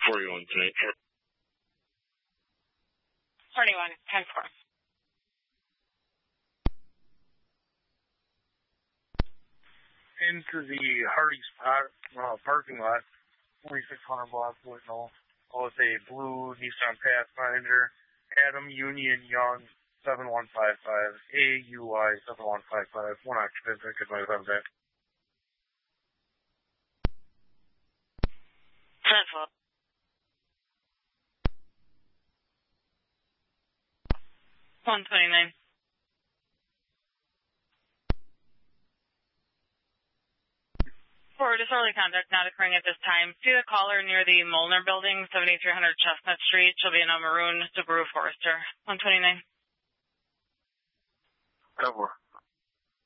41 tonight. 41, 10-4. Into the Hardy's parking lot, 4600 block, Whitnall. With a blue Nissan Pathfinder, Adam Union Young 7155, AUI 7155, one occupant, I could might have that. 10-4. 129. For disorderly conduct not occurring at this time, see the caller near the Molnar Building, 7300 Chestnut Street. She'll be in a maroon Subaru Forester. 129. 10-4.